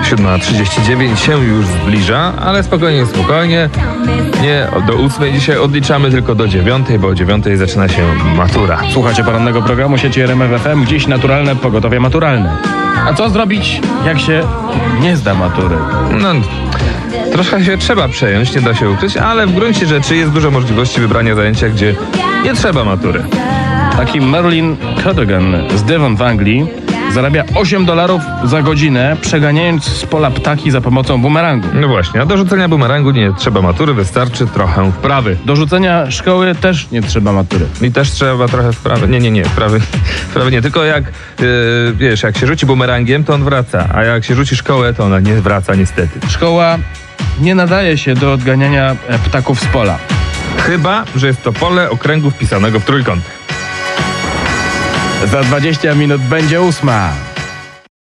7:39 się już zbliża, ale spokojnie, spokojnie. Nie do 8 dzisiaj odliczamy, tylko do 9, bo o 9 zaczyna się matura. Słuchacie porannego programu sieci RMF FM. Dziś naturalne pogotowie maturalne. A co zrobić, jak się nie zda matury? No, trochę się trzeba przejąć, nie da się ukryć, ale w gruncie rzeczy jest dużo możliwości wybrania zajęcia, gdzie nie trzeba matury. Taki Merlin Cadogan z Devon w Anglii zarabia $8 za godzinę, przeganiając z pola ptaki za pomocą bumerangu. No właśnie, a do rzucenia bumerangu nie trzeba matury, wystarczy trochę wprawy. Do rzucenia szkoły też nie trzeba matury. I też trzeba trochę wprawy. Nie, wprawy nie. Tylko jak, wiesz, jak się rzuci bumerangiem, to on wraca, a jak się rzuci szkołę, to ona nie wraca niestety. Szkoła nie nadaje się do odganiania ptaków z pola. Chyba że jest to pole okręgu wpisanego w trójkąt. Za 20 minut będzie 8.